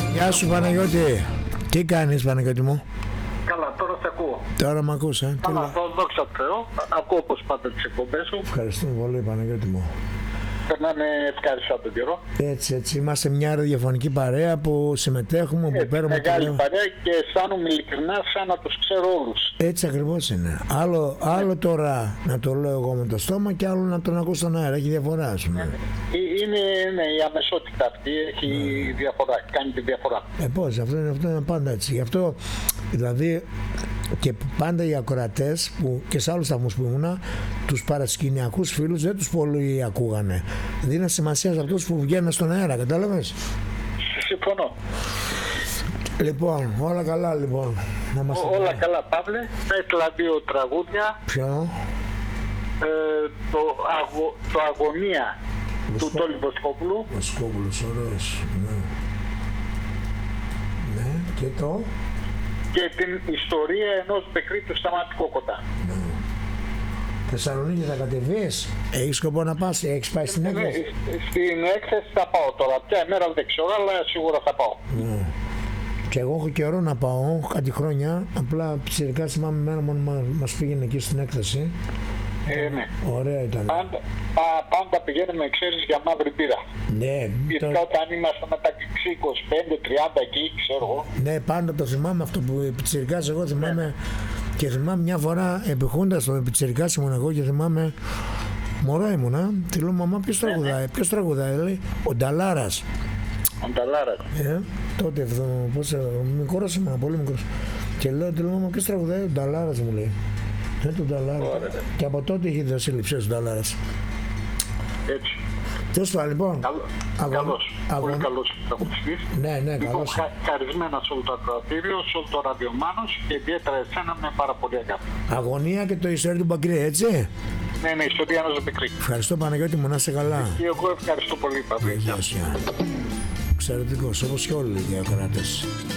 Γεια σου Παναγιώτη. Τι κάνεις Παναγιώτη μου? Καλά, τώρα σε ακούω. Τώρα μ' ακούς, Καλά, δόξα τω Θεώ. Ακούω όπως πάντα τις εκπομπές σου. Ευχαριστούμε πολύ Παναγιώτη μου. Περνάνε ευχάριστα τον καιρό. Έτσι, είμαστε μια ραδιοφωνική παρέα που συμμετέχουμε, που παίρνουμε μεγάλη παρέα και αισθάνομαι ειλικρινά σαν να τους ξέρω όλους. Έτσι ακριβώς είναι. Άλλο τώρα να το λέω εγώ με το στόμα και άλλο να τον ακούς στον αέρα. Έχει διαφορά, ας πούμε. Είναι η αμεσότητα αυτή, έχει διαφορά, κάνει τη διαφορά. Πώς, αυτό είναι πάντα έτσι. Γι' αυτό, δηλαδή, και πάντα οι ακροατές που και σε άλλους σταθμούς που ήμουνα, τους παρασκηνιακούς φίλους δεν τους πολύ ακούγανε. Δίναν σημασία σε αυτούς που βγαίνουν στον αέρα, κατάλαβες? Συμφωνώ. Λοιπόν, όλα καλά λοιπόν. Όλα καλά, Παύλε. Θα ήθελα δύο τραγούδια. Ποιο? Το Αγωνία του Τόλι Βοσκόπουλου. Βοσκόπουλος, ωραίος. Ναι, και το... Και την ιστορία ενός μικρή του Σταμάτη Κόκοτα. Ναι. Θεσσαλονίκη θα κατεβείς? Έχεις σκοπό να πας? Έχεις πάει στην έκθεση? Στην έκθεση θα πάω τώρα. Ποια ημέρα δεν ξέρω, αλλά σίγουρα θα πάω. Ναι. Και εγώ έχω καιρό να πάω, κάτι χρόνια. Απλά ψηφικά θυμάμαι εμένα μόνο μας πήγαινε εκεί στην έκθεση. Ναι. Ωραία ήταν. Πάντα πηγαίνουμε, ξέρεις, για μαύρη πύρα. Ναι. Όταν ήμασταν μεταξύ 25-30 εκεί, ξέρω εγώ. Ναι, πάντα το θυμάμαι αυτό που πιτσιρικάς εγώ θυμάμαι. Ναι. Και θυμάμαι μια φορά επιχούντας το πιτσιρικάς ήμουν εγώ και θυμάμαι μωρό ήμουνα. Τη λέω μαμά ποιος τραγουδάει, ποιος τραγουδάει, λέει ο Νταλάρας. Ο Νταλάρας. Τότε μικρός ήμουν, πολύ μικρός. Και λέω μαμά ποιος τραγουδάει, ο Νταλάρας μου λέει. Τον Νταλάρα. Και από τότε είχε δώσει λειψία στον Νταλάρας. Έτσι. Τέλος πάντων, λοιπόν. Καλός. Πολύ καλός τραγουδιστής. Ναι, καλός. Χαρισμένα σε όλο το ακροατήριο, σε όλο το ραδιομάνος και ιδιαίτερα εσένα με πάρα πολύ αγάπη. Αγωνία και το ιστορία του Μπαγκρή, έτσι. Ναι, ιστορία ενός μικρή. Ευχαριστώ Παναγιώτη μου, να είσαι καλά. Και εγώ ευχαριστώ πολύ, Παύλη. Εξαιρετικός, όπως και όλοι οι ακροατές.